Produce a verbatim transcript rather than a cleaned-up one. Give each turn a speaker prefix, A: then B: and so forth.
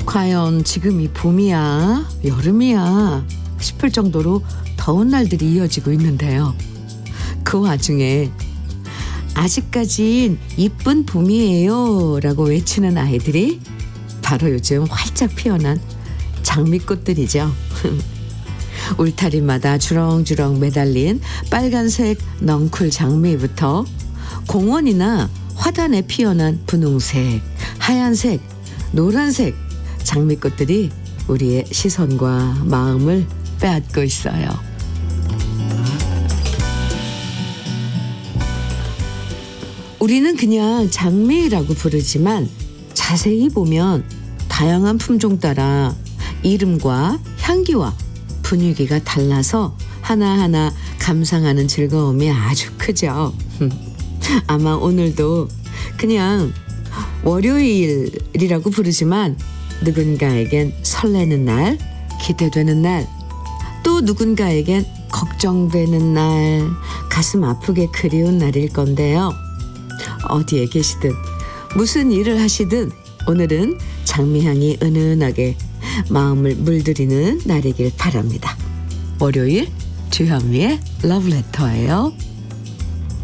A: 과연 지금이 봄이야, 여름이야 싶을 정도로 더운 날들이 이어지고 있는데요. 그 와중에 아직까진 이쁜 봄이에요 라고 외치는 아이들이 바로 요즘 활짝 피어난 장미꽃들이죠. 울타리마다 주렁주렁 매달린 빨간색 넝쿨 장미부터 공원이나 화단에 피어난 분홍색, 하얀색, 노란색 장미꽃들이 우리의 시선과 마음을 빼앗고 있어요. 우리는 그냥 장미라고 부르지만 자세히 보면 다양한 품종 따라 이름과 향기와 분위기가 달라서 하나하나 감상하는 즐거움이 아주 크죠. 아마 오늘도 그냥 월요일이라고 부르지만 누군가에겐 설레는 날, 기대되는 날, 또 누군가에겐 걱정되는 날, 가슴 아프게 그리운 날일 건데요. 어디에 계시든 무슨 일을 하시든 오늘은 장미향이 은은하게 마음을 물들이는 날이길 바랍니다. 월요일 주현미의 러브레터예요.